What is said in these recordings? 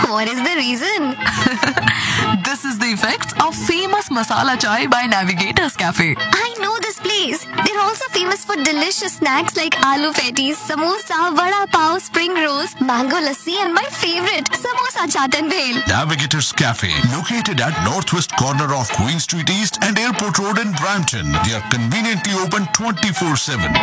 what is the reason? This is the effects of famous masala chai by Navigators Cafe. I know this place. They're also famous for delicious snacks like aloo patties, samosa, vada pav, spring rolls, mango lassi, and my favorite, samosa chaat and bhel. Navigators Cafe, located at northwest corner of Queen Street East and Airport Road in Brampton. They are conveniently open 24/7.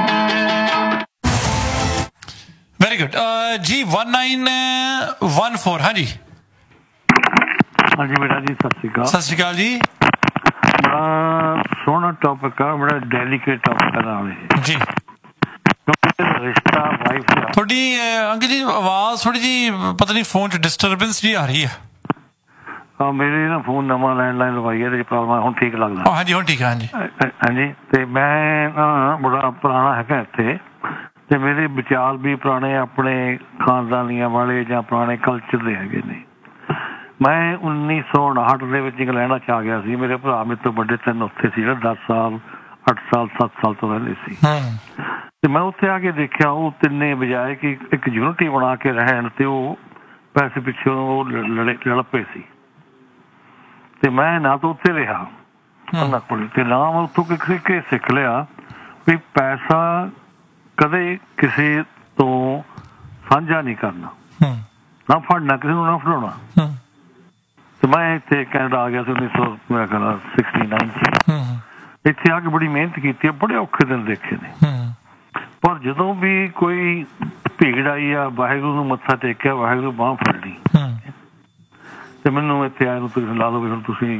Very good. जी 1914 हाँ जी हाँ जी बेटा जी सत श्री अकाल जी बड़ा सोहना topic है बड़ा delicate topic है नाल जी रिश्ता वाइफ का थोड़ी अंकल जी आवाज थोड़ी जी पता नहीं फोन च डिस्टरबेंस जी आ रही है हाँ मेरे ना फोन नवा लैंडलाइन लवाई है प्रॉब्लम हुण ठीक लगदा हाँ जी हुण ठीक है हाँ जी ते मैं बड़ा पुराना है इत्थे ते मेरे विचार भी पुराने अपने खानदानियां वाले जां पुराने कल्चर दे हैगे ने मैं 1959 ਦੇ ਵਿੱਚ ਇੰਗਲੈਂਡ ਚ ਆ ਗਿਆ ਸੀ ਮੇਰੇ ਭਰਾ ਮੇਰੇ ਤੋਂ ਵੱਡੇ ਤਿੰਨ ਉੱਥੇ ਸੀ 10 ਸਾਲ 8 ਸਾਲ 7 ਸਾਲ ਤੋਂ ਰਹਿੰਦੇ ਸੀ ਤੇ ਮੈਂ ਉੱਥੇ ਆ ਕੇ ਦੇਖਿਆ ਉਹ ਤਿੰਨੇ ਬਜਾਏ ਕਿ ਇੱਕ ਯੂਨਿਟੀ ਬਣਾ ਕੇ ਰਹਿਣ ਤੇ ਉਹ ਪੈਸੇ ਪਿੱਛੇ ਉਹ ਲੜ ਪਏ ਸੀ ਤੇ ਮੈਂ ਨਾ ਤਾਂ ਉੱਥੇ ਰਿਹਾ ਉਹਨਾਂ ਕੋਲ ਤੇ ਨਾ ਮੈਂ ਉੱਥੋਂ ਕਿ ਸਿੱਖ ਲਿਆ ਵੀ ਪੈਸਾ ਕਦੇ ਕਿਸੇ ਤੋਂ ਸਾਂਝਾ ਨਹੀਂ ਕਰਨਾ ਨਾ ਫੜਨਾ ਕਿਸੇ ਨੂੰ ਨਾ ਫੜਾਉਣਾ ਤੇ ਮੈਂ ਇੱਥੇ ਕੈਨੇਡਾ ਆ ਗਿਆ ਸੀ 1969 ਚ ਇੱਥੇ ਆ ਕੇ ਬੜੀ ਮਿਹਨਤ ਕੀਤੀ ਹੈ ਬੜੇ ਔਖੇ ਦਿਨ ਦੇਖੇ ਨੇ ਪਰ ਜਦੋਂ ਵੀ ਕੋਈ ਭੀੜ ਆਈ ਆ ਵਾਹਿਗੁਰੂ ਨੂੰ ਮੱਥਾ ਟੇਕਿਆ ਵਾਹਿਗੁਰੂ ਬਾਂਹ ਫੜ ਲਈ ਤੇ ਮੈਨੂੰ ਇੱਥੇ ਆਏ ਨੂੰ ਤੁਸੀਂ ਲਾ ਲਓ ਵੀ ਹੁਣ ਤੁਸੀਂ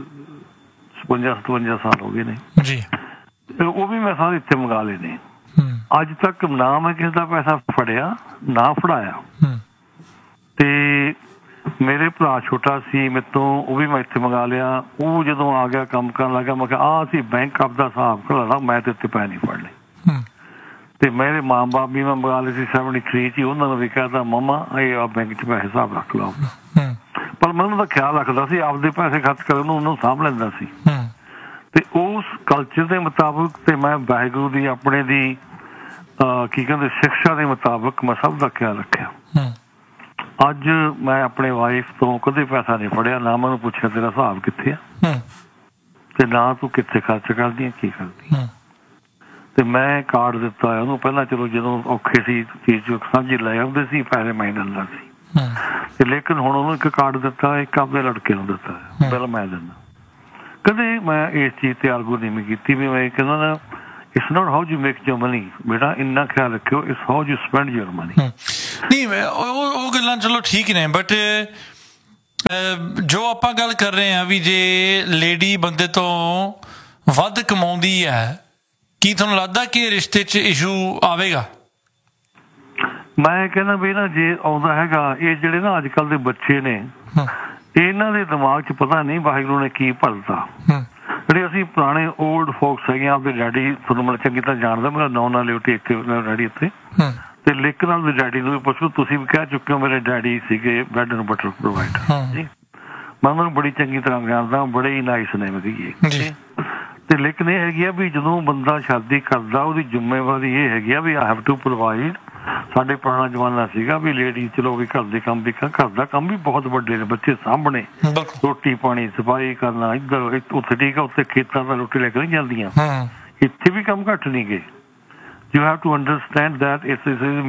57 ਸਾਲ ਹੋ ਗਏ ਨੇ ਜੀ ਉਹ ਵੀ ਮੈਂ ਸਾਰੇ ਇੱਥੇ ਮੰਗਾ ਲਏ ਨੇ ਅੱਜ ਤੱਕ ਨਾ ਮੈਂ ਕਿਸੇ ਦਾ ਪੈਸਾ ਫੜਿਆ ਨਾ ਫੜਾਇਆ ਤੇ ਮੇਰੇ ਭਰਾ ਛੋਟਾ ਸੀ ਮੇਰੇ ਤੋਂ ਉਹ ਵੀ ਮੈਂ ਇੱਥੇ ਮੰਗਾ ਲਿਆ ਉਹ ਜਦੋਂ ਆ ਗਿਆ ਕੰਮ ਕਰਨ ਲੱਗਾ ਮੈਂ ਕਿਹਾ ਆਹ ਅਸੀਂ ਬੈਂਕ ਆਫ ਦਾ ਹਿਸਾਬ ਖੜਾਣਾ ਮੈਂ ਤੇ ਇੱਥੇ ਪੈਸੇ ਨਹੀਂ ਫੜਨੇ ਤੇ ਮੇਰੇ ਮਾਂ ਬਾਪ ਵੀ ਮੈਂ ਮੰਗਾ ਲਏ ਸੀ 73 ਚ ਉਹਨਾਂ ਨੂੰ ਵੀ ਕਹਿਤਾ ਮਮਾ ਇਹ ਆ ਬੈਂਕ ਚ ਪੈਸੇ ਹਿਸਾਬ ਰੱਖ ਲਓ ਪਰ ਮੈਂ ਉਹਨਾਂ ਦਾ ਖਿਆਲ ਰੱਖਦਾ ਸੀ ਆਪਦੇ ਪੈਸੇ ਖਰਚ ਕਰਨ ਨੂੰ ਉਹਨੂੰ ਸਾਂਭ ਲੈਂਦਾ ਸੀ ਤੇ ਉਸ ਕਲਚਰ ਦੇ ਮੁਤਾਬਕ ਤੇ ਮੈਂ ਵਾਹਿਗੁਰੂ ਦੀ ਆਪਣੇ ਦੀ ਕੀ ਕਹਿੰਦੇ ਸਿੱਖਿਆ ਦੇ ਮੁਤਾਬਕ ਮੈਂ ਸਭ ਦਾ ਖਿਆਲ ਰੱਖਿਆ ਅੱਜ ਮੈਂ ਆਪਣੇ ਵਾਈਫ ਤੋਂ ਕਦੇ ਪੈਸਾ ਨਹੀਂ ਫੜਿਆ ਨਾ ਮੈਨੂੰ ਪੁੱਛਿਆ ਤੇਰਾ ਹਿਸਾਬ ਕਿੱਥੇ ਆ ਤੇ ਨਾ ਤੂੰ ਕਿੱਥੇ ਖਰਚ ਕਰਦੀ ਆ ਕੀ ਕਰਦੀ ਤੇ ਮੈਂ ਕਾਰਡ ਦਿੱਤਾ ਉਹਨੂੰ ਪਹਿਲਾਂ ਚਲੋ ਜਦੋਂ ਔਖੇ ਸੀ ਚੀਜ਼ ਸਾਂਝੀ ਲੈ ਆਉਂਦੇ ਸੀ ਪੈਸੇ ਮੈਂ ਦਿੰਦਾ ਸੀ ਤੇ ਲੇਕਿਨ ਹੁਣ ਉਹਨੂੰ ਇੱਕ ਕਾਰਡ ਦਿੱਤਾ ਇੱਕ ਆਪਦੇ ਲੜਕੇ ਨੂੰ ਦਿੱਤਾ ਬਿੱਲ ਮੈਂ ਦਿੰਦਾ ਕਦੇ ਮੈਂ ਇਸ ਚੀਜ਼ ਤੇ ਆਰਗੂ ਨਹੀਂ ਕੀਤੀ ਵੀ ਮੈਂ ਕਹਿੰਦਾ ਨਾ it's not how you make your money ਬੇਟਾ ਇੰਨਾ ਖਿਆਲ ਰੱਖਿਓ it's how you spend your money ਨਹੀਂ ਉਹ ਗੱਲਾਂ ਚਲੋ ਠੀਕ ਨੇ ਬਟ ਜੋ ਆਪਾਂ ਗੱਲ ਕਰ ਰਹੇ ਹਾਂ ਵੀ ਜੇ ਲੇਡੀ ਬੰਦੇ ਤੋਂ ਵੱਧ ਕਮਾਉਂਦੀ ਹੈ ਕੀ ਤੁਹਾਨੂੰ ਲੱਗਦਾ ਕਿ ਰਿਸ਼ਤੇ 'ਚ ਇਸ਼ੂ ਆਵੇਗਾ ਮੈਂ ਕਹਿੰਦਾ ਵੀ ਨਾ ਜੇ ਆਉਂਦਾ ਹੈਗਾ ਇਹ ਜਿਹੜੇ ਨਾ ਅੱਜ ਕੱਲ ਦੇ ਬੱਚੇ ਨੇ ਇਹਨਾਂ ਦੇ ਦਿਮਾਗ 'ਚ ਪਤਾ ਨਹੀਂ ਵਾਹਿਗੁਰੂ ਨੇ ਕੀ ਭਰਤਾ ਜਿਹੜੇ ਅਸੀਂ ਪੁਰਾਣੇ ਓਲਡ ਫੋਕਸ ਹੈਗੇ ਆਪਦੇ ਡੈਡੀ ਤੁਹਾਨੂੰ ਮੈਂ ਚੰਗੀ ਤਰ੍ਹਾਂ ਜਾਣਦਾ ਮੇਰਾ ਨਾਂ ਨਾਲ ਲਿਓਟੀ ਇੱਥੇ ਡੈਡੀ ਇੱਥੇ ਤੇ ਲੇਕਿਨ ਆਪਦੇ ਡੈਡੀ ਨੂੰ ਵੀ ਪੁੱਛੋ ਤੁਸੀਂ ਵੀ ਕਹਿ ਚੁੱਕੇ ਹੋ ਮੇਰੇ ਡੈਡੀ ਸੀਗੇ ਬ੍ਰੈਡ ਐਂਡ ਬਟਰ ਪ੍ਰੋਵਾਈਡਰ ਜੀ ਮੈਂ ਉਹਨਾਂ ਨੂੰ ਬੜੀ ਚੰਗੀ ਤਰ੍ਹਾਂ ਜਾਣਦਾ ਬੜੇ ਹੀ ਨਾਈਸ ਨੇ ਵਧੀਆ ਤੇ ਲੇਕਿਨ ਇਹ ਹੈਗੀ ਆ ਵੀ ਜਦੋਂ ਬੰਦਾ ਸ਼ਾਦੀ ਕਰਦਾ ਉਹਦੀ ਜ਼ਿੰਮੇਵਾਰੀ ਇਹ ਹੈਗੀ ਆ ਵੀ ਆਈ ਹੈਵ ਟੂ ਪ੍ਰੋਵਾਈਡ ਸਾਡੇ ਪੁਰਾਣਾ ਜ਼ਮਾਨਾ ਸੀਗਾ ਵੀ ਲੇਡੀ ਚਲੋ ਵੀ ਘਰ ਦੇ ਕੰਮ ਵੀ ਘਰ ਦਾ ਕੰਮ ਵੀ ਬਹੁਤ ਵੱਡੇ ਨੇ ਬੱਚੇ ਸਾਂਭਣੇ ਰੋਟੀ ਪਾਣੀ ਸਫਾਈ ਕਰਨਾ ਇੱਧਰ ਉੱਥੇ ਠੀਕ ਆ ਉੱਥੇ ਖੇਤਾਂ ਦਾ ਰੋਟੀ ਲੈ ਕੇ ਨਹੀਂ ਜਾਂਦੀਆਂ ਇੱਥੇ ਵੀ ਕੰਮ ਘੱਟ ਨਹੀਂ ਗਏ you have to understand that it's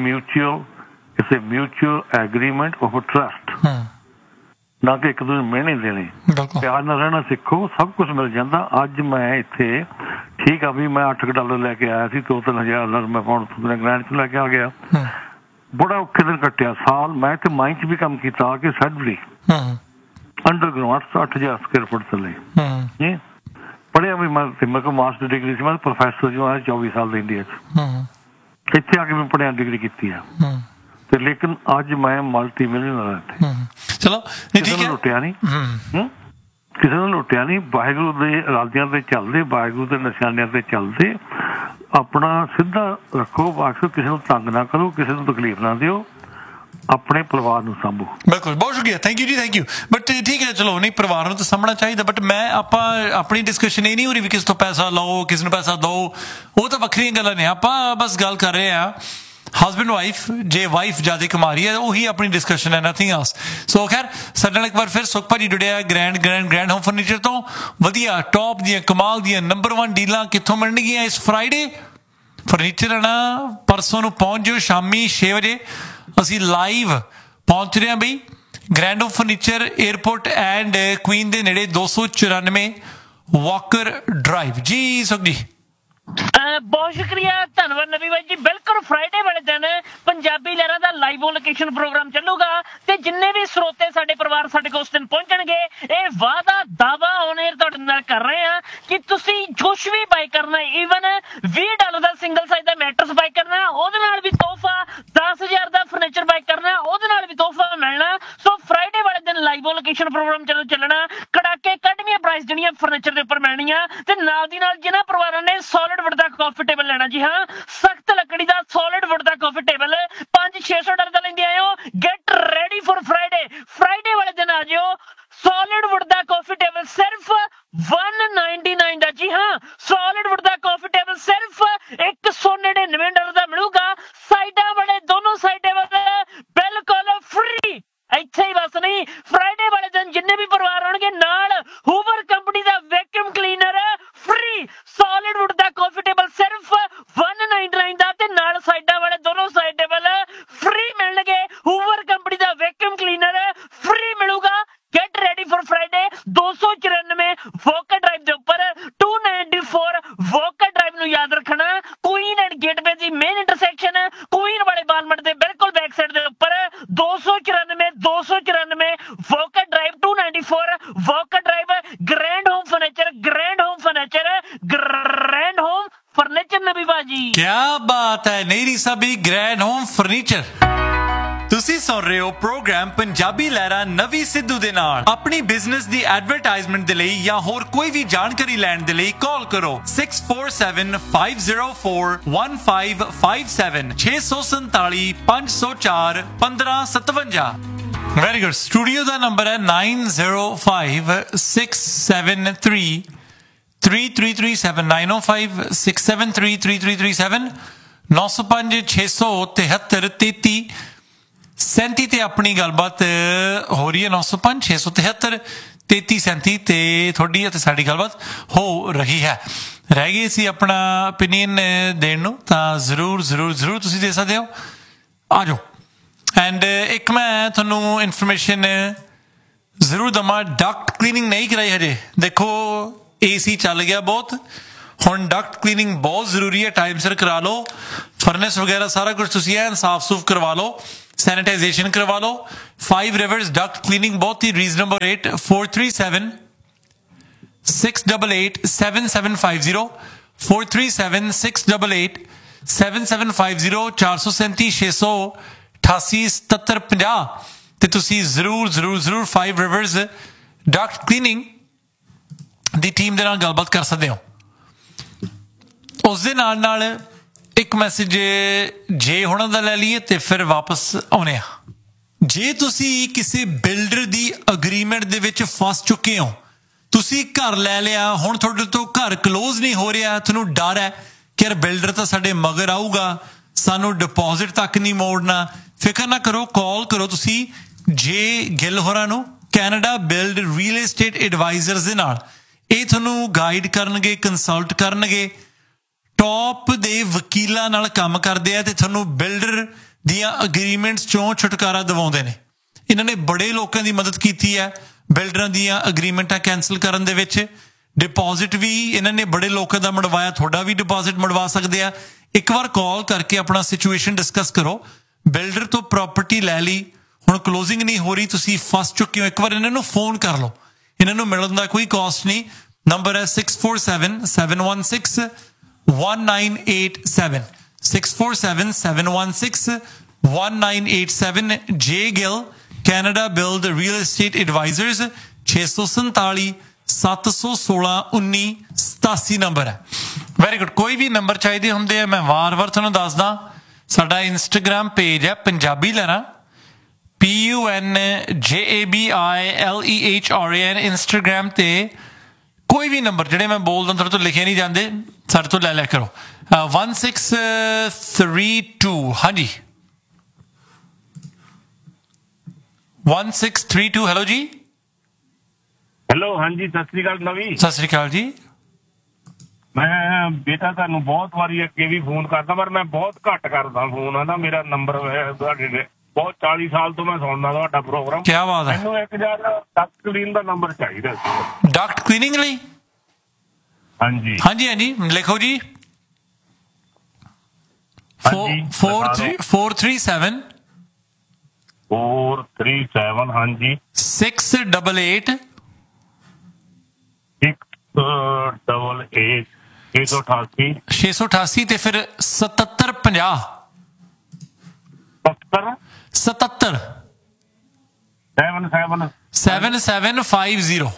a mutual agreement of a trust ਨਾ ਕਿ ਇੱਕ ਦੂਜੇ ਮਿਹਣੇ ਦੇਣੇ ਪਿਆਰ ਨਾਲ ਰਹਿਣਾ ਸਿੱਖੋ ਸਭ ਕੁਛ ਮਿਲ ਜਾਂਦਾ ਅੱਜ ਮੈਂ ਇੱਥੇ ਠੀਕ ਆ ਵੀ ਮੈਂ $8 ਲੈ ਕੇ ਆਇਆ ਸੀ 2-3 ਮੈਂ ਪਾਉਣ ਇੰਗਲੈਂਡ ਚ ਲੈ ਕੇ ਆ ਗਿਆ ਬੜਾ ਔਖੇ ਦਿਨ ਕੱਟਿਆ ਸਾਲ ਮੈਂ ਇੱਥੇ ਮਾਈਨ ਚ ਵੀ ਕੰਮ ਕੀਤਾ ਕਿ ਸੈਡਰੀ ਅੰਡਰਗਰਾਊਂਡ 8,000 ਸਕੁਅਰ ਫੁੱਟ ਥੱਲੇ ਪੜ੍ਹਿਆ ਵੀ ਮੈਂ ਕੋਲ ਮਾਸਟਰ ਡਿਗਰੀ ਸੀ ਮੈਂ ਪ੍ਰੋਫੈਸਰ ਜੋ ਆਇਆ 24 ਸਾਲ ਦੇ ਇੰਡੀਆ ਚ ਇੱਥੇ ਆ ਕੇ ਮੈਂ ਪੜ੍ਹਿਆ ਡਿਗਰੀ ਕੀਤੀ ਆ ਤੇ ਲੇਕਿਨ ਅੱਜ ਮੈਂ ਮਲਟੀ ਮਿਲੀਅਨਰ ਚਲੋ ਕਿਸੇ ਨੂੰ ਲੁੱਟਿਆ ਨਹੀਂ ਕਿਸੇ ਨੂੰ ਲੁੱਟਿਆ ਨਹੀਂ ਵਾਹਿਗੁਰੂ ਦੇ ਇਰਾਦਿਆਂ ਤੇ ਚੱਲਦੇ ਵਾਹਿਗੁਰੂ ਦੇ ਨਿਸ਼ਾਨਿਆਂ ਤੇ ਚੱਲਦੇ ਆਪਣਾ ਸਿੱਧਾ ਰੱਖੋ ਬਾਕੀ ਕਿਸੇ ਨੂੰ ਤੰਗ ਨਾ ਕਰੋ ਕਿਸੇ ਨੂੰ ਤਕਲੀਫ ਨਾ ਦਿਓ ਆਪਣੇ ਪਰਿਵਾਰ ਨੂੰ ਸਾਂਭੋ ਬਿਲਕੁਲ ਬਹੁਤ ਸ਼ੁਕਰੀਆ ਥੈਂਕ ਯੂ ਜੀ ਥੈਂਕ ਯੂ ਬਟ ਠੀਕ ਹੈ ਚਲੋ ਨਹੀਂ ਪਰਿਵਾਰ ਨੂੰ ਤਾਂ ਸਾਂਭਣਾ ਚਾਹੀਦਾ ਬਟ ਮੈਂ ਆਪਾਂ ਆਪਣੀ ਡਿਸਕਸ਼ਨ ਇਹ ਨਹੀਂ ਹੋ ਰਹੀ ਵੀ ਕਿਸੇ ਤੋਂ ਪੈਸਾ ਲਓ ਕਿਸੇ ਨੂੰ ਪੈਸਾ ਦਿਓ ਉਹ ਤਾਂ ਵੱਖਰੀਆਂ ਗੱਲਾਂ ਨੇ ਆਪਾਂ ਬਸ ਗੱਲ ਕਰ ਰਹੇ ਹਾਂ ਹਸਬੈਂਡ ਵਾਈਫ, ਜੇ ਵਾਈਫ ਜ਼ਿਆਦਾ ਕਮਾ ਰਹੀ ਹੈ ਉਹੀ ਆਪਣੀ ਡਿਸਕਸ਼ਨ ਹੈ, ਨਥਿੰਗ ਐਲਸ। ਸੋ ਖੈਰ ਸਾਡੇ ਨਾਲ ਇੱਕ ਵਾਰ ਫਿਰ ਸੁਖ ਭਾਜੀ ਜੁੜਿਆ ਗ੍ਰੈਂਡ ਹੋਮ ਫਰਨੀਚਰ ਤੋਂ। ਵਧੀਆ ਟੌਪ ਦੀਆਂ ਕਮਾਲ ਦੀਆਂ ਨੰਬਰ 1 ਡੀਲਾਂ ਕਿੱਥੋਂ ਮਿਲਣਗੀਆਂ ਇਸ ਫਰਾਈਡੇ? ਫਰਨੀਚਰ ਹੈ ਨਾ, ਪਰਸੋਂ ਨੂੰ ਪਹੁੰਚ ਜਾਓ ਸ਼ਾਮੀ 6 ਵਜੇ। ਅਸੀਂ ਲਾਈਵ ਪਹੁੰਚ ਰਹੇ ਹਾਂ ਬਈ grand home furniture airport and Queen ਦੇ ਨੇੜੇ 294 ਵਾਕਰ ਡਰਾਈਵ। ਜੀ ਸੁਖ ਜੀ ਬਹੁਤ ਸ਼ੁਕਰੀਆ, ਧੰਨਵਾਦ ਨਵੀ ਬਾਈ ਜੀ। ਬਿਲਕੁਲ ਫਰਾਈਡੇ ਵਾਲੇ ਦਿਨ ਪੰਜਾਬੀ ਲਹਿਰਾਂ ਦਾ ਲਾਈਵ ਲੋਕੇਸ਼ਨ ਪ੍ਰੋਗਰਾਮ ਚੱਲੂਗਾ ਤੇ ਜਿੰਨੇ ਵੀ ਸਰੋਤੇ ਸਾਡੇ ਪਰਿਵਾਰ ਸਾਡੇ ਕੋਲ ਉਸ ਦਿਨ ਪਹੁੰਚਣਗੇ, ਇਹ ਵਾਅਦਾ ਦਾਵਾ ਔਨ 에ਅਰ ਤੁਹਾਡੇ ਨਾਲ ਕਰ ਰਹੇ ਆ ਕਿ ਤੁਸੀਂ ਕੁਛ ਵੀ ਬਾਈ ਕਰਨਾ, ਈਵਨ $20 ਦਾ ਸਿੰਗਲ ਸਾਈਜ਼ ਦਾ ਮੈਟਰਸ ਬਾਈ ਕਰਨਾ, ਉਹਦੇ ਨਾਲ ਵੀ ਤੋਹਫਾ, 10,000 ਦਾ ਫਰਨੀਚਰ ਬਾਈ ਕਰਨਾ, ਉਹਦੇ ਨਾਲ ਵੀ ਤੋਹਫਾ ਮਿਲਣਾ। ਸੋ ਫਰਾਈਡੇ ਵਾਲੇ ਦਿਨ ਲਾਈਵ ਲੋਕੇਸ਼ਨ ਪ੍ਰੋਗਰਾਮ ਜਦੋਂ ਚੱਲਣਾ, ਕੜਾਕੇ ਕੱਢਵੀਆਂ ਪ੍ਰਾਈਸ ਜਿਹੜੀਆਂ ਫਰਨੀਚਰ ਦੇ ਉੱਪਰ ਮਿਲਣੀਆਂ ਤੇ ਨਾਲ ਦੀ ਨਾਲ ਜਿਹਨਾਂ ਪਰਿਵਾਰਾਂ ਨੇ ਸੋਲਿਡ ਵੁੱਡ ਦਾ ਕਾਫੀ ਟੇਬਲ ਲੈਣਾ, ਜੀ ਹਾਂ ਸਖਤ ਲੱਕੜੀ ਦਾ ਸੋਲਿਡ ਵੁੱਡ ਦਾ ਕਾਫੀ ਟੇਬਲ $500-600 ਦਾ ਲੈਂਦੇ ਆਇਓ। ਗੈਟ ਰੈਡੀ ਫॉर ਫਰਾਈਡੇ ਵਾਲੇ ਦਿਨ ਆ ਜਿਓ। ਸੋਲਿਡ ਵੁੱਡ ਦਾ ਕਾਫੀ ਟੇਬਲ ਸਿਰਫ $199 ਦਾ, ਜੀ ਹਾਂ ਸੋਲਿਡ ਵੁੱਡ ਦਾ ਕਾਫੀ ਟੇਬਲ ਸਿਰਫ $199 ਦਾ ਮਿਲੂਗਾ। ਸਾਈਡਾਂ ਵਾਲੇ ਦੋਨੋਂ ਸਾਈਡ ਟੇਬਲ ਬਿਲਕੁਲ ਫ੍ਰੀ। ਇੱਥੇ ਹੀ ਬਸ ਨਹੀਂ, ਫਰਾਈਡੇ ਵਾਲੇ ਦਿਨ ਜਿੰਨੇ ਵੀ ਪਰਿਵਾਰ ਆਉਣਗੇ ਨਾਲ ਹੂਵਰ ਕੰਪਨੀ ਦਾ vacuum cleaner free. Solid wood ਦਾ ਕਾਫੀ ਟੇਬਲ ਸਿਰਫ $199 ਦਾ ਤੇ ਨਾਲ ਸਾਈਡਾਂ ਵਾਲੇ ਦੋਨੋਂ ਸਾਈਡ ਟੇਬਲ ਫ੍ਰੀ ਮਿਲਣਗੇ। ਹੂਵਰ ਕੰਪਨੀ ਦਾ ਵੈਕਿਊਮ ਕਲੀਨਰ ਫ੍ਰੀ ਮਿਲੂਗਾ। Get ready for Friday 294 walker drive ਦੇ ਉੱਪਰ 294 ਵੋਕਰ ਡਰਾਈਵ ਨੂੰ ਯਾਦ ਰੱਖਣਾ। Queen and gateway the main intersection Queen ਵਾਲੇ ਬਾਲਮਟ ਦੇ ਬਿਲਕੁਲ ਬੈਕ ਸਾਈਡ ਦੇ ਉੱਪਰ 294 walker drive 294 walker drive. Grand home furniture ਨਵੀ ਬਾਜੀ। ਕਿਆ ਬਾਤ ਹੈ ਨੇਰੀ ਸਾਬੀ, ਗ੍ਰੈਂਡ ਹੋਮ ਫਰਨੀਚਰ। ਤੁਸੀਂ ਸੁਣ ਰਹੇ ਹੋ ਪ੍ਰੋਗਰਾਮ ਪੰਜਾਬੀ ਲਹਿਰਾਂ ਨਵੀ ਸਿੱਧੂ ਦੇ ਨਾਲ। ਆਪਣੀ ਬਿਜ਼ਨਸ ਦੀ ਐਡਵਰਟਾਈਜ਼ਮੈਂਟ ਦੇ ਲਈ ਜਾਂ ਹੋਰ ਕੋਈ ਵੀ ਜਾਣਕਾਰੀ ਲੈਣ ਦੇ ਲਈ ਕਾਲ ਕਰੋ 6475041557 647-504-1557। Very good. ਸਟੂਡੀਓ ਦਾ ਨੰਬਰ ਹੈ 9056733337 9056733337 905-673-3337 ਤੇ ਆਪਣੀ ਗੱਲਬਾਤ ਹੋ ਰਹੀ ਹੈ। 905-673-3337 ਤੇ ਤੁਹਾਡੀ ਅਤੇ ਸਾਡੀ ਗੱਲਬਾਤ ਹੋ ਰਹੀ ਹੈ। ਰਹਿ ਗਈ ਸੀ ਆਪਣਾ ਓਪੀਨੀਅਨ ਦੇਣ ਨੂੰ, ਤਾਂ ਜ਼ਰੂਰ ਤੁਸੀਂ ਦੇ ਸਕਦੇ ਹੋ। ਆ ਜਾਓ। ਐਂਡ ਇੱਕ ਮੈਂ ਤੁਹਾਨੂੰ ਇਨਫੋਰਮੇਸ਼ਨ ਜ਼ਰੂਰ ਦਵਾਂ, ਡਕਟ ਕਲੀਨਿੰਗ ਨਹੀਂ ਕਰਾਈ ਹਜੇ। ਦੇਖੋ AC ਚੱਲ ਗਿਆ ਬਹੁਤ, ਹੁਣ ਡਕਟ ਕਲੀਨਿੰਗ ਬਹੁਤ ਜ਼ਰੂਰੀ ਹੈ, ਟਾਈਮ ਸਿਰ ਕਰਾ ਲਓ। ਫਰਨੈਸ ਵਗੈਰਾ ਸਾਰਾ ਕੁਝ ਤੁਸੀਂ ਐਨ ਸਾਫ ਸੂਫ ਕਰਵਾ ਲਓ, ਸੈਨੀਟਾਈਜੇਸ਼ਨ ਕਰਵਾ ਲਓ। 5 ਰਿਵਰਸ ਡਕਟ ਕਲੀਨਿੰਗ ਬਹੁਤ ਹੀ ਰੀਜ਼ਨੇਬਲ ਰੇਟ 437-688-7750 437-688-7750 437-688-7750 ਤੇ ਤੁਸੀਂ ਜ਼ਰੂਰ 5 ਰਿਵਰਸ ਡਕਟ ਕਲੀਨਿੰਗ ਦੀ ਟੀਮ ਦੇ ਨਾਲ ਗੱਲਬਾਤ ਕਰ ਸਕਦੇ ਹੋ। ਉਸ ਦੇ ਨਾਲ ਇੱਕ ਮੈਸੇਜ ਜੇ ਹੁਣਾਂ ਦਾ ਲੈ ਲਈਏ ਤੇ ਫਿਰ ਵਾਪਸ ਆਉਣੇ ਆ। ਜੇ ਤੁਸੀਂ ਕਿਸੇ ਬਿਲਡਰ ਦੀ ਅਗਰੀਮੈਂਟ ਦੇ ਵਿੱਚ ਫਸ ਚੁੱਕੇ ਹੋ, ਤੁਸੀਂ ਘਰ ਲੈ ਲਿਆ, ਹੁਣ ਤੁਹਾਡੇ ਤੋਂ ਘਰ ਕਲੋਜ਼ ਨਹੀਂ ਹੋ ਰਿਹਾ, ਤੁਹਾਨੂੰ ਡਰ ਹੈ ਕਿ ਯਾਰ ਬਿਲਡਰ ਤਾਂ ਸਾਡੇ ਮਗਰ ਆਊਗਾ, ਸਾਨੂੰ ਡਿਪੋਜ਼ਿਟ ਤੱਕ ਨਹੀਂ ਮੋੜਨਾ, ਫਿਕਰ ਨਾ ਕਰੋ, ਕਾਲ ਕਰੋ ਤੁਸੀਂ ਜੇ ਗਿੱਲ ਹੋਰਾਂ ਨੂੰ, Canada build real estate advisers ਦੇ ਨਾਲ। ਇਹ ਤੁਹਾਨੂੰ ਗਾਈਡ ਕਰਨਗੇ, ਕੰਸਲਟ ਕਰਨਗੇ, ਟੌਪ ਦੇ ਵਕੀਲਾਂ ਨਾਲ ਕੰਮ ਕਰਦੇ ਆ ਤੇ ਤੁਹਾਨੂੰ ਬਿਲਡਰ ਦੀਆਂ ਅਗਰੀਮੈਂਟਸ ਚੋਂ ਛੁਟਕਾਰਾ ਦਿਵਾਉਂਦੇ ਨੇ। ਇਹਨਾਂ ਨੇ ਬੜੇ ਲੋਕਾਂ ਦੀ ਮਦਦ ਕੀਤੀ ਹੈ ਬਿਲਡਰਾਂ ਦੀਆਂ ਅਗਰੀਮੈਂਟਾਂ ਕੈਂਸਲ ਕਰਨ ਦੇ ਵਿੱਚ। ਡਿਪੋਜ਼ਿਟ ਵੀ ਇਹਨਾਂ ਨੇ ਬੜੇ ਲੋਕਾਂ ਦਾ ਮੜਵਾਇਆ, ਤੁਹਾਡਾ ਵੀ ਡਿਪੋਜ਼ਿਟ ਮੜਵਾ ਸਕਦੇ ਆ। ਇੱਕ ਵਾਰ ਕਾਲ ਕਰਕੇ ਆਪਣਾ ਸਿਚੁਏਸ਼ਨ ਡਿਸਕਸ ਕਰੋ। ਬਿਲਡਰ ਤੋਂ ਪ੍ਰਾਪਰਟੀ ਲੈ ਲਈ, ਹੁਣ ਕਲੋਜ਼ਿੰਗ ਨਹੀਂ ਹੋ ਰਹੀ, ਤੁਸੀਂ ਫਸ ਚੁੱਕੇ ਹੋ, ਇੱਕ ਵਾਰ ਇਹਨਾਂ ਨੂੰ ਫੋਨ ਕਰ ਲਓ। ਇਹਨਾਂ ਨੂੰ ਮਿਲਣ ਦਾ ਕੋਈ ਕਾਸਟ ਨਹੀਂ। ਨੰਬਰ ਹੈ 6477161987 6477161987। ਜੇ Gill Canada build real estate advisers 647-716-1987 number ਹੈ। Very good. ਕੋਈ ਵੀ ਨੰਬਰ ਚਾਹੀਦੇ ਹੁੰਦੇ ਆ ਮੈਂ ਵਾਰ-ਵਾਰ ਤੁਹਾਨੂੰ ਦੱਸਦਾ। ਸਾਡਾ ਇੰਸਟਾਗ੍ਰਾਮ ਪੇਜ ਹੈ ਪੰਜਾਬੀ ਲਹਿਰਾਂ PUNJABILEHRAN ਇੰਸਟਾਗ੍ਰਾਮ ਤੇ ਕੋਈ ਵੀ ਨੰਬਰ ਜਿਹੜੇ ਮੈਂ ਬੋਲਦਾ ਤੁਹਾਡੇ ਤੋਂ ਲਿਖੇ ਨਹੀਂ ਜਾਂਦੇ, ਸਾਡੇ ਤੋਂ ਲੈ ਲਿਆ ਕਰੋ। 1632 ਹਾਂਜੀ 1632 ਹੈਲੋ ਜੀ ਹੈਲੋ ਹਾਂਜੀ ਸਤਿ ਸ੍ਰੀ ਅਕਾਲ ਨਵੀ। ਸਤਿ ਸ੍ਰੀ ਅਕਾਲ ਜੀ। ਮੈਂ ਬੇਟਾ ਤੁਹਾਨੂੰ ਬਹੁਤ ਵਾਰੀ ਅੱਗੇ ਵੀ ਫੋਨ ਕਰਦਾ ਪਰ ਮੈਂ ਬਹੁਤ ਘੱਟ ਕਰਦਾ ਫੋਨ ਹੈ ਨਾ। ਮੇਰਾ ਨੰਬਰ ਤੁਹਾਡੇ ਬਹੁਤ 40 ਸਾਲ ਤੋਂ ਮੈਂ ਸੁਣਦਾ ਤੁਹਾਡਾ ਪ੍ਰੋਗਰਾਮ। ਕੀ ਬਾਤ ਹੈ। ਮੈਨੂੰ ਇੱਕ ਯਾਰ ਡਕਟ ਕਲੀਨ ਦਾ ਨੰਬਰ ਚਾਹੀਦਾ ਸੀ। ਡਕਟ ਕਲੀਨਿੰਗ ਲਈ ਹਾਂਜੀ ਹਾਂਜੀ ਹਾਂਜੀ ਲਿਖੋ ਜੀ 437 437 ਹਾਂਜੀ 688 688 688 688 ਤੇ ਫਿਰ 7750 77 7750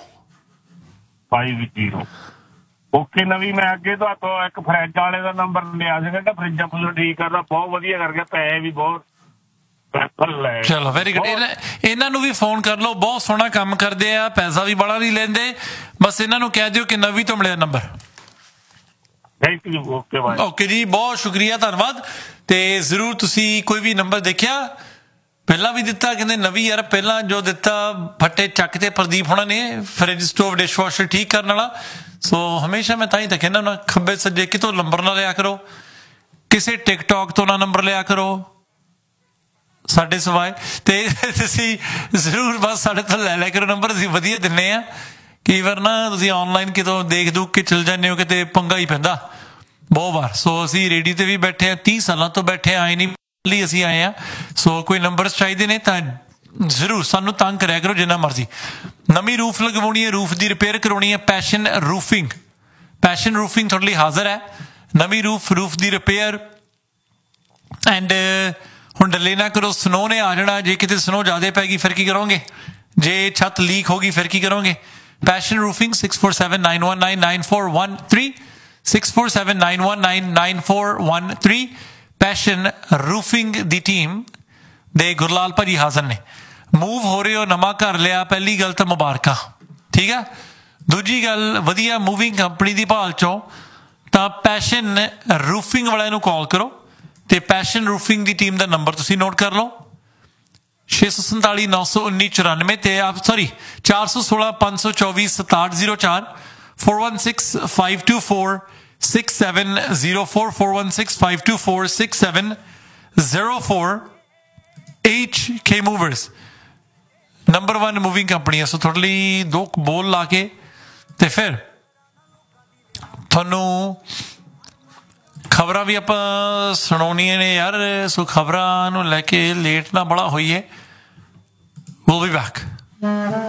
50 ਓਕੇ ਨਵੀਂ। ਮੈਂ ਅੱਗੇ ਤੁਹਾਤੋਂ ਇੱਕ ਫਰਿੱਜ ਵਾਲੇ ਦਾ ਨੰਬਰ ਲਿਆ ਸੀਗਾ ਕਿ ਫਰਿੱਜਾਂ ਫੁੱਲ ਠੀਕ ਕਰਦਾ ਬਹੁਤ ਵਧੀਆ ਕਰਕੇ ਪੈਸੇ ਵੀ ਬਹੁਤ ਚਲੋ ਵੈਰੀ ਗੁੱਡ। ਇਹਨਾਂ ਨੂੰ ਵੀ ਫੋਨ ਕਰ ਲਓ ਬਹੁਤ ਸੋਹਣਾ ਕੰਮ ਕਰਦੇ ਆ ਪੈਸਾ ਵੀ ਬੜਾ ਨਹੀਂ ਲੈਂਦੇ ਬਸ ਇਹਨਾਂ ਨੂੰ ਕਹਿ ਦਿਓ ਕਿ ਨਵੀਂ ਤੋਂ ਮਿਲਿਆ number. Thank you okay bye. Okay ਜੀ ਬਹੁਤ ਸ਼ੁਕਰੀਆ ਧੰਨਵਾਦ। ਤੇ ਜ਼ਰੂਰ ਤੁਸੀਂ ਕੋਈ ਵੀ ਨੰਬਰ ਦੇਖਿਆ ਪਹਿਲਾਂ ਵੀ ਦਿੱਤਾ ਕਹਿੰਦੇ ਨਵੀਂ ਯਾਰ ਪਹਿਲਾਂ ਜੋ ਦਿੱਤਾ ਫੱਟੇ ਚੱਕ ਤੇ ਪ੍ਰਦੀਪ ਹੋਣਾ ਨੇ ਫਰਿੱਜ ਸਟੋਵ ਡਿਸ਼ਵਾਸ਼ਰ ਠੀਕ ਕਰਨ ਵਾਲਾ। ਸੋ ਹਮੇਸ਼ਾ ਮੈਂ ਤਾਂ ਹੀ ਤਾਂ ਕਹਿੰਦਾ ਨਾ ਖੱਬੇ ਸੱਜੇ ਕਿਤੋਂ ਨੰਬਰ ਨਾ ਲਿਆ ਕਰੋ ਕਿਸੇ ਟਿਕਟੌਕ ਤੋਂ ਨਾ ਨੰਬਰ ਲਿਆ ਕਰੋ ਸਾਡੇ ਸਿਵਾਏ ਤੇ ਤੁਸੀਂ ਜ਼ਰੂਰ ਬਸ ਸਾਡੇ ਤੋਂ ਲੈ ਲਿਆ ਕਰੋ ਨੰਬਰ ਅਸੀਂ ਵਧੀਆ ਦਿੰਦੇ ਆ। ਕਈ ਵਾਰ ਨਾ ਤੁਸੀਂ ਆਨਲਾਈਨ ਕਿਤੋਂ ਦੇਖ ਦੂਖ ਕੇ ਚਲ ਜਾਂਦੇ ਹੋ ਕਿਤੇ ਪੰਗਾ ਹੀ ਪੈਂਦਾ ਬਹੁਤ ਵਾਰ। ਸੋ ਅਸੀਂ ਰੇਡੀ ਤੇ ਵੀ ਬੈਠੇ ਆ 30 ਸਾਲਾਂ ਤੋਂ ਬੈਠੇ ਆਏ ਨਹੀਂ ਲਈ ਅਸੀਂ ਆਏ ਆ। ਸੋ ਕੋਈ ਨੰਬਰ ਚਾਹੀਦੇ ਨੇ ਤਾਂ ਜ਼ਰੂਰ ਸਾਨੂੰ ਤੰਗ ਕਰਿਆ ਕਰੋ ਜਿੰਨਾ ਮਰਜ਼ੀ। ਨਵੀਂ ਰੂਫ ਲਗਵਾਉਣੀ ਹੈ ਰੂਫ ਦੀ ਰਿਪੇਅਰ ਕਰਾਉਣੀ ਹੈ ਪੈਸ਼ਨ ਰੂਫਿੰਗ ਤੁਹਾਡੇ ਲਈ ਹਾਜ਼ਰ ਹੈ। ਨਵੀਂ ਰੂਫ ਦੀ ਰਿਪੇਅਰ ਐਂਡ ਹੁਣ ਡਿਲੇ ਨਾ ਕਰੋ ਸਨੋ ਨੇ ਆ ਜਾਣਾ ਜੇ ਕਿਤੇ ਸਨੋ ਜ਼ਿਆਦਾ ਪੈ ਗਈ ਫਿਰ ਕੀ ਕਰੋਗੇ ਜੇ ਛੱਤ ਲੀਕ ਹੋ ਗਈ ਫਿਰ ਕੀ ਕਰੋਗੇ। ਪੈਸ਼ਨ ਰੂਫਿੰਗ 6479199413 6479199413 ਪੈਸ਼ਨ ਰੂਫਿੰਗ ਦੀ ਟੀਮ ਦੇ ਗੁਰਲਾਲ ਭਾਜੀ ਹਾਜ਼ਰ ਨੇ। ਮੂਵ ਹੋ ਰਹੇ ਹੋ ਨਵਾਂ ਘਰ ਲਿਆ ਪਹਿਲੀ ਗੱਲ ਤਾਂ ਮੁਬਾਰਕਾਂ ਠੀਕ ਆ। ਦੂਜੀ ਗੱਲ ਵਧੀਆ ਮੂਵਿੰਗ ਕੰਪਨੀ ਦੀ ਭਾਲ ਚੋਂ ਤਾਂ ਪੈਸ਼ਨ ਰੂਫਿੰਗ ਵਾਲਿਆਂ ਨੂੰ ਕਾਲ ਕਰੋ ਤੇ ਪੈਸ਼ਨ ਰੂਫਿੰਗ ਦੀ ਟੀਮ ਦਾ ਨੰਬਰ ਤੁਸੀਂ ਨੋਟ ਕਰ ਲਓ 647 919 94 ਤੇ 416 524 6704 416 524 6704 416 524 6704 HK Movers number 1 moving company ਹੈ। ਸੋ ਤੁਹਾਡੇ ਲਈ ਦੋ ਬੋਲ ਲਾ ਕੇ ਤੇ ਫਿਰ ਤੁਹਾਨੂੰ ਖਬਰਾਂ ਵੀ ਆਪਾਂ ਸੁਣਾਉਣੀਆਂ ਨੇ ਯਾਰ। ਸੋ ਖਬਰਾਂ ਨੂੰ ਲੈ ਕੇ ਲੇਟ ਨਾ ਬੜਾ ਹੋਈਏ। We'll be back.